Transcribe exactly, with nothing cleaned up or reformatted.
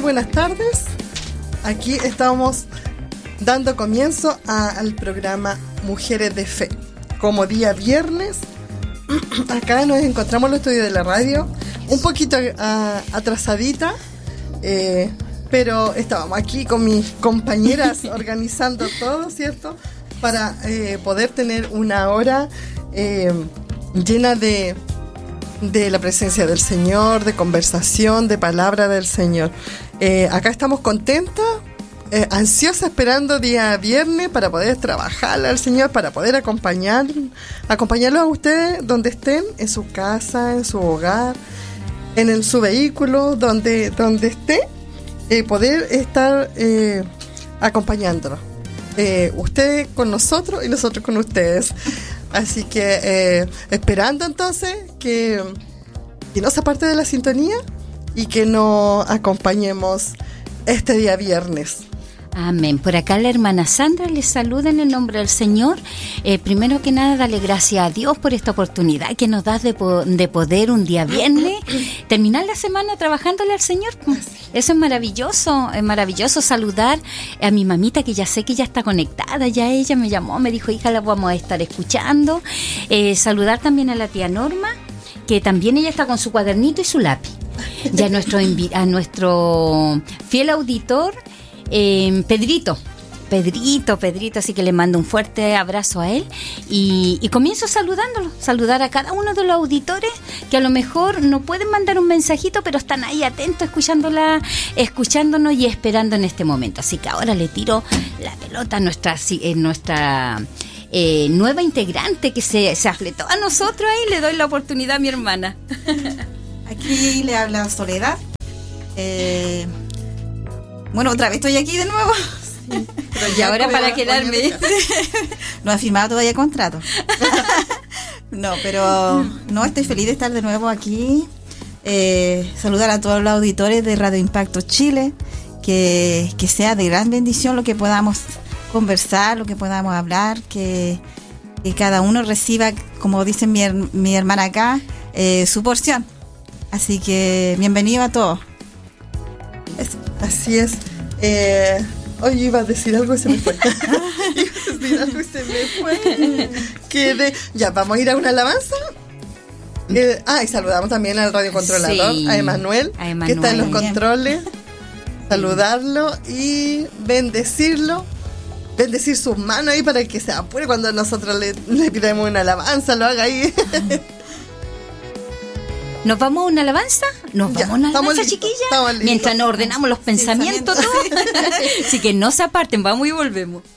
buenas tardes. Aquí estamos dando comienzo a, al programa Mujeres de Fe. Como día viernes, acá nos encontramos en los estudios de la radio, un poquito a, atrasadita, eh, pero estábamos aquí con mis compañeras organizando todo, ¿cierto? Para eh, poder tener una hora eh, llena de, de la presencia del Señor, de conversación, de palabra del Señor. Eh, acá estamos contentas, eh, ansiosas, esperando día viernes para poder trabajarle al Señor, para poder acompañar, acompañarlos a ustedes donde estén, en su casa, en su hogar, en el, su vehículo, donde, donde esté, eh, poder estar eh, acompañándolos. Eh, ustedes con nosotros y nosotros con ustedes. Así que eh, esperando entonces que, que no se aparte de la sintonía y que nos acompañemos este día viernes. Amén. Por acá la hermana Sandra les saluda en el nombre del Señor. Eh, primero que nada, darle gracias a Dios por esta oportunidad que nos da de, po- de poder un día viernes terminar la semana trabajándole al Señor. Eso es maravilloso, es maravilloso saludar a mi mamita, que ya sé que ya está conectada, ya ella me llamó, me dijo, hija, la vamos a estar escuchando. Eh, saludar también a la tía Norma, que también ella está con su cuadernito y su lápiz. Ya a nuestro, invi- a nuestro fiel auditor, Eh, Pedrito, Pedrito, Pedrito, así que le mando un fuerte abrazo a él y, y comienzo saludándolo, saludar a cada uno de los auditores que a lo mejor no pueden mandar un mensajito, pero están ahí atentos, escuchándola, escuchándonos y esperando en este momento. Así que ahora le tiro la pelota a nuestra, eh, nuestra eh, nueva integrante que se, se afletó a nosotros ahí, le doy la oportunidad a mi hermana. Aquí le habla Soledad. Eh... Bueno, otra vez estoy aquí de nuevo. Sí, pero y ahora para quedarme. No he firmado todavía contrato. No, pero no, estoy feliz de estar de nuevo aquí. Eh, saludar a todos los auditores de Radio Impacto Chile. Que, que sea de gran bendición lo que podamos conversar, lo que podamos hablar. Que, que cada uno reciba, como dice mi, mi hermana acá, eh, su porción. Así que bienvenido a todos. Eso. Así es. Eh, hoy iba a decir algo y se me fue. Iba a decir algo y se me fue. Quedé. Ya, vamos a ir a una alabanza. Eh, ah, y saludamos también al radiocontrolador, sí, a Emanuel, a Emanuel, que está en los controles. Saludarlo y bendecirlo. Bendecir sus manos ahí para que se apure cuando nosotros le, le pidamos una alabanza, lo haga ahí. ¿Nos vamos a una alabanza? ¿Nos vamos ya, a una alabanza, chiquilla? Mientras nos ordenamos los pensamientos, todo. Así que no se aparten, vamos y volvemos.